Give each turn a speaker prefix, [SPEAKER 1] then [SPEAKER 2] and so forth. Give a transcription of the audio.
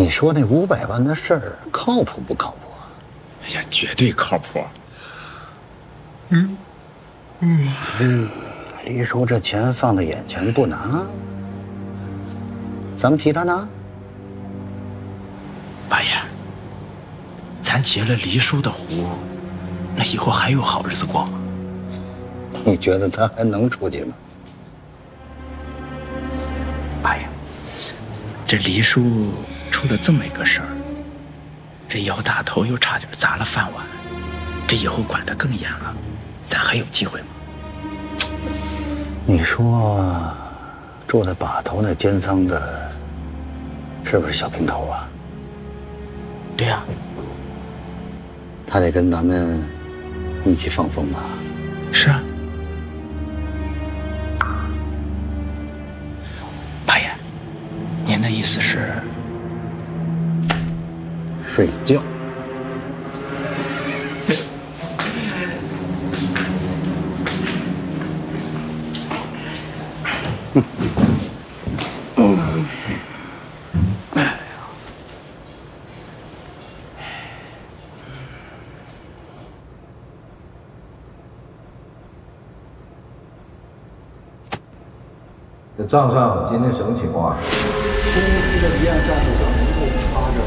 [SPEAKER 1] 你说那500万的事儿靠谱不靠谱啊？
[SPEAKER 2] 哎呀，绝对靠谱。
[SPEAKER 1] 李叔这钱放在眼前不拿，咱们替他拿。
[SPEAKER 2] 八爷，咱结了黎叔的胡，那以后还有好日子过吗？
[SPEAKER 1] 你觉得他还能出去吗？
[SPEAKER 2] 八爷，这黎叔出了这么一个事儿，这姚大头又差点砸了饭碗，这以后管得更严了，咱还有机会吗？
[SPEAKER 1] 你说，住在把头那监仓的，是不是小平头啊？
[SPEAKER 2] 对呀，
[SPEAKER 1] 他得跟咱们一起放风吧？
[SPEAKER 2] 是啊。八爷，您的意思是？
[SPEAKER 1] 睡觉。
[SPEAKER 3] 这账上今天什么情况啊？
[SPEAKER 4] 公司的离岸价数涨得过于8%，